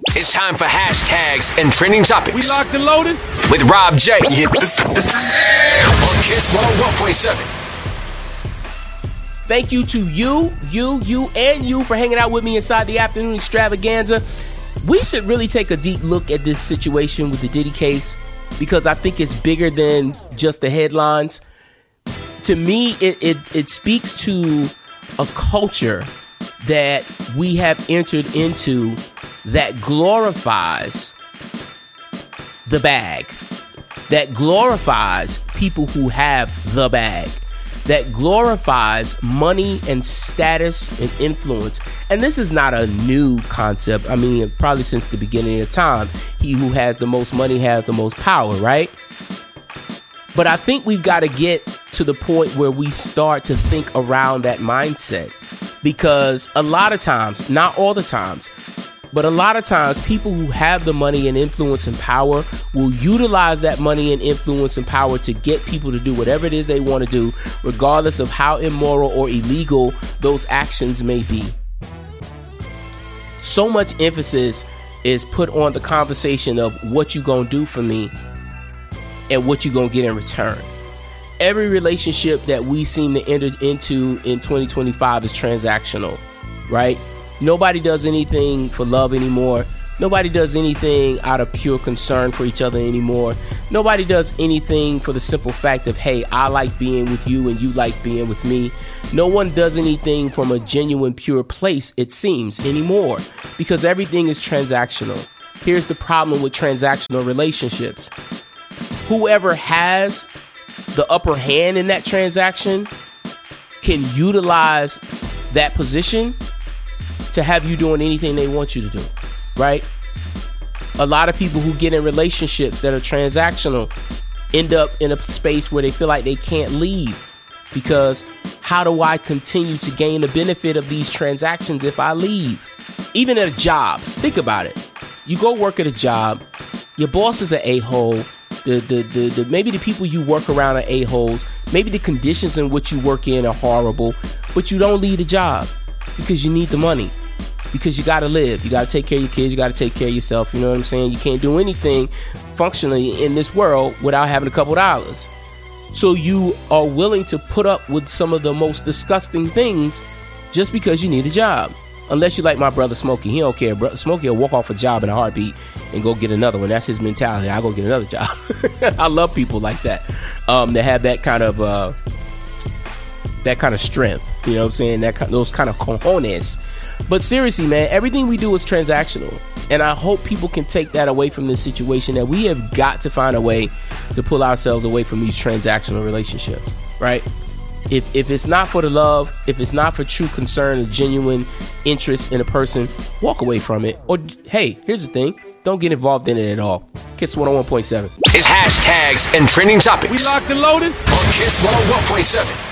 It's time for hashtags and trending topics. We locked and loaded with Rob J. Yeah, this is on Kiss 101.7. Thank you to you for hanging out with me inside the afternoon extravaganza. We should really take a deep look at this situation with the Diddy case because I think it's bigger than just the headlines. To me, it speaks to a culture that we have entered into that glorifies the bag, that glorifies people who have the bag, that glorifies money and status and influence. And this is not a new concept. I mean, probably since the beginning of time, he who has the most money has the most power, right? But I think we've got to get to the point where we start to think around that mindset, because a lot of times, not all the times, but a lot of times people who have the money and influence and power will utilize that money and influence and power to get people to do whatever it is they want to do, regardless of how immoral or illegal those actions may be. So much emphasis is put on the conversation of what you gonna do for me and what you gonna get in return. Every relationship that we seem to enter into in 2025 is transactional, right? Nobody does anything for love anymore. Nobody does anything out of pure concern for each other anymore. Nobody does anything for the simple fact of, hey, I like being with you and you like being with me. No one does anything from a genuine, pure place, it seems, anymore, because everything is transactional. Here's the problem with transactional relationships. Whoever has the upper hand in that transaction can utilize that position to have you doing anything they want you to do, right? A lot of people who get in relationships that are transactional end up in a space where they feel like they can't leave, because how do I continue to gain the benefit of these transactions if I leave? Even at jobs, think about it. You go work at a job, your boss is an a-hole, maybe the people you work around are a-holes, maybe the conditions in which you work in are horrible, but you don't leave the job because you need the money, because you got to live, you got to take care of your kids, you got to take care of yourself, you know what I'm saying? You can't do anything functionally in this world without having a couple dollars. So you are willing to put up with some of the most disgusting things just because you need a job. Unless you like my brother Smokey, he don't care. Smokey will walk off a job in a heartbeat and go get another one. That's his mentality. I go get another job. I love people like that, that have that kind of strength. You know what I'm saying? Those kind of cojones. But seriously, man, everything we do is transactional, and I hope people can take that away from this situation. That we have got to find a way to pull ourselves away from these transactional relationships, right? If it's not for the love, if it's not for true concern and genuine interest in a person, walk away from it. Or, hey, here's the thing. Don't get involved in it at all. Kiss 101.7. It's hashtags and trending topics. We locked and loaded on Kiss 101.7.